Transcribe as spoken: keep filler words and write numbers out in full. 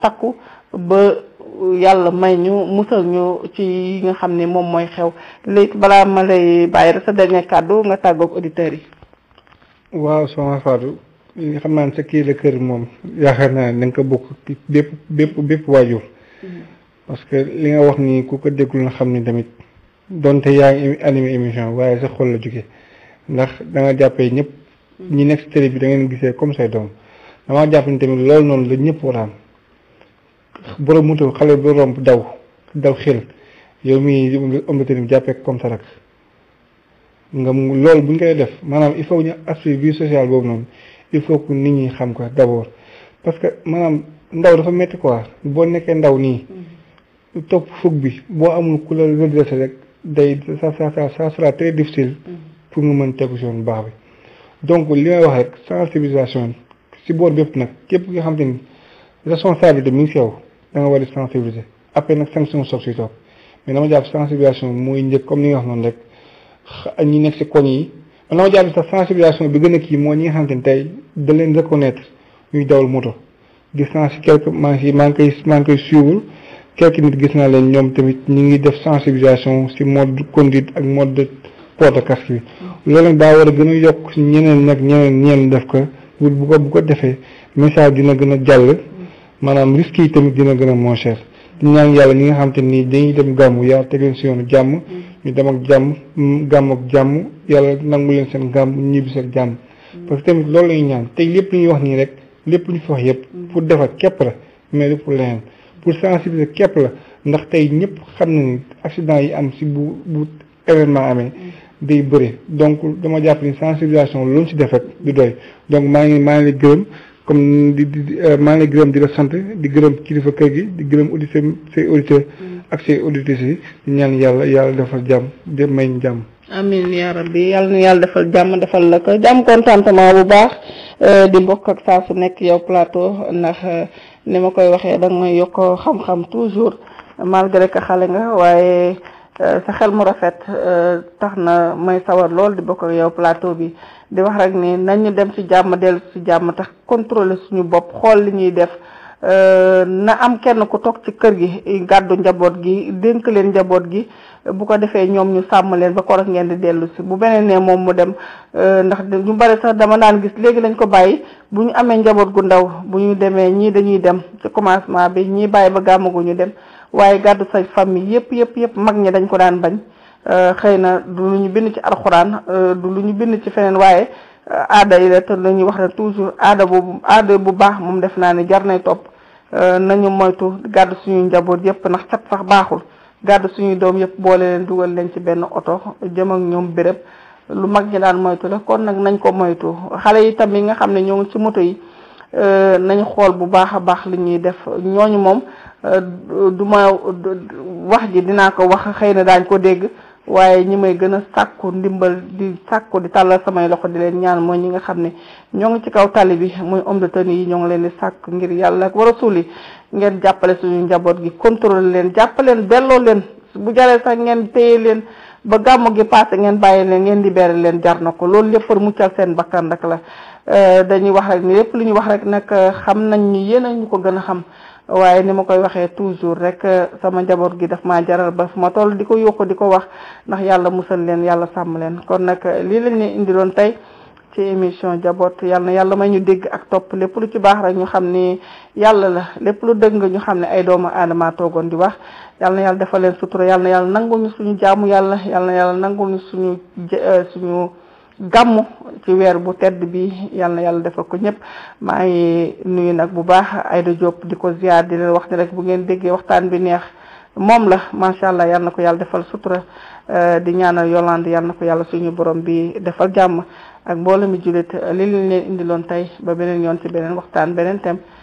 takku ba yàlla may ñu musal ñu ci yi nga xam ne moom mooy xew léegi balaa ma lay bàyyi rek sa dernier kàddu nga tàggoog auditeurs yi. waaw soxna Fatou li nga xam naa ne sa kii la kër moom yaakaar naa ne da nga ko bokk bépp bépp bépp waajur parce que li nga wax nii ku ko déggul na xam ni tamit donte yaa ngi animé émission waaye sa xol la jóge ndax da nga jàppee ñëpp ñi nekk si télé bi da ngeen gisee comme say doom damaa jàpp ni tamit loolu noonu la ñëpp war a am borom moto xale bu romb daw daw xel yow mii am na tamit jàppee comme sa rak nga loolu bu ñu koy def maanaam il faut ñu aspect vie sociale boobu noonu il faut que nit ñi xam ko d'abord parce que maanaam ndaw dafa métti quoi boo nekkee ndaw nii topp fukk bi boo amul ku la redressé rek day ça ça ça sera très difficile pour nga mën tegu si yoon baax bi donc li may wax rek sensibilisation si boor bépp nag képp nga xam te ni responsabilité mi ngi si yow da nga war di sensibiliser après nag sanction soog si toog mais dama jàpp sensibilisation mooy njëkk comme ni nga wax noonu rek ñi nekk si koñ yi man dama jàpp sax sensibilisation bi gën a kii moo ñi nga xamante ni tey da leen reconnaître ñuy dawal moto gis naa si quelque maa ngi maa ngi koy maa ngi koy suivre quelque nit gis naa leen ñoom tamit ñu ngi def sensibilisation si mode de conduite ak mode de port de casque bi loolu nag daa war a gën a yokk ñeneen nag ñeneen ñeneen def ko bu ko bu ko defee message dina gën a jàll maanaam risques yi tamit dina gën a moins cher di ñaan yàlla ñi nga xam te nii dañuy dem gàmmu yàlla teg leen si yoonu jàmm ñu dem ak jàmm gàmm ak jàmm yàlla nangu leen seen gàmm ñibbi seen jàmm parce que tamit loolu la ñuy ñaan tey lépp lu ñuy wax nii rek lépp lu ñu fi wax yëpp pour defar képp la mais du pour leneen pour sensibiliser képp la ndax tey ñëpp xam na ni accident yi am si bu bu événement amee day bëri donc dama jàpp ni sensibilisation lu ñu si def rek du doy donc maa ngi maa ngi lay gërëm comme di di maa ngi lay gërëm di la sant di gërëm kilifa kër gi di gërëm auditeurs say auditeurs ak say auditrices yi di ñaan yàlla yàlla defal jàmm di may ñu jàmm. amiin yaa rabbi yàlla na yàlla defal jàmm defal la ko jàmm contentement bu baax di mbokk ak saa su nekk yow plateau ndax ni ma koy waxee da nga may yokk xam-xam toujours malgré que xale nga waaye sa xel mu rafet tax na may sawar lool di bokk ak yow plateau bi di wax rek ni nañu dem ci jàmm dellu ci jàmm tax contrôler suñu bopp xool li ñuy def na am kenn ku toog ci kër gi gàddu njaboot gi dénk leen njaboot gi bu ko defee ñoom ñu sàmm leen ba korok ngeen di dellu si bu beneen ne moom mu dem ndax ñu bari sax dama daan gis léegi lañ ko bàyyi bu ñu amee njaboot gu ndaw bu ñu demee ñii dañuy dem ci commencement bi ñii bàyyi ba gàmmagu ñu dem waaye gàddu sa famille yëpp yëpp yëpp mag ñi dañ ko daan bañ xëy na du lu ñu bind ci alxuraan du lu ñu bind ci feneen waaye aada yi la te lañuy wax ne toujours aada boobu aada bu baax moom def naa ne jar nay topp nañu moytu gàddu suñuy njaboot yëpp ndax cat sax baaxul gàddu suñuy doom yëpp boole leen dugal leen ci benn oto jëm ak ñoom béréb lu mag ñi daan moytu la kon nag nañ ko moytu xale yi tamit nga xam ne ñoo ngi ci moto yi nañ xool bu baax a baax li ñuy def ñooñu moom du ma wax ji dinaa ko wax xëy na daañ ko dégg waaye ñi may gën a sàkku ndimbal di sàkku di tàllal samay loxo di leen ñaan mooy ñi nga xam ne ñoo ngi ci kaw tali bi muy homme de tenue yi ñoo ngi leen di sàkk ngir yàlla ak war a suuli ngeen jàppale suñu njaboot gi contrôler leen jàppaleen delloo leen bu jaree sax ngeen téye leen ba gàmmu gi passé ngeen bàyyi leen ngeen libéré leen jar na ko loolu lépp pour muccal seen bakkan rek la dañuy wax rek ni lépp lu ñu wax rek nag xam nañ ñu yéen a ñu ko gën a xam waaye ni ma koy waxee toujours rek sama njaboot gi daf maa jaral ba fu ma toll di ko yokk di ko wax ndax yàlla musal leen yàlla sàmm leen kon nag lii lañ leen indiloon tey ci émission jaboot yàlla na yàlla may ñu dégg ak topp lépp lu ci baax rek ñu xam ni yàlla la lépp lu dëgg ñu xam ne ay doomu aadama toogoon di wax yàlla na yàlla defal leen sutura yàlla na yàlla nangul ñu suñu jaamu yàlla yàlla na yàlla nangul ñu suñu suñu gàmmu ci weer bu tedd bi yàlla na yàlla defal ko ñëpp maa ngi nuyu nag bu baax Aïda Diop di ko ziar di leen wax ni rek bu ngeen déggee waxtaan bi neex moom la macha allah yàlla na ko yàlla defal sutura di ñaanal Yolande yàlla na ko yàlla suñu borom bi defal jàmm ak mbooloo mi jullit li leen leen indiloon tey ba beneen yoon ci beneen waxtaan beneen thème